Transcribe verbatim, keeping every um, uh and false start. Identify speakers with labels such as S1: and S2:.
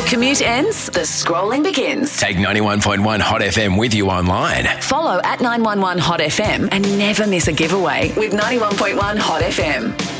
S1: commute ends, the scrolling begins.
S2: Take ninety-one point one Hot F M with you online.
S1: Follow at nine one one Hot F M and never miss a giveaway with ninety-one point one Hot F M.